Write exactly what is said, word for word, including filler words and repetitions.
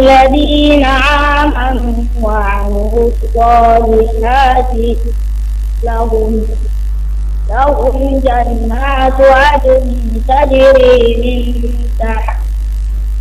الذين آمنوا وعملوا الصالحات لهم لهم جنات عدن تجري من تحت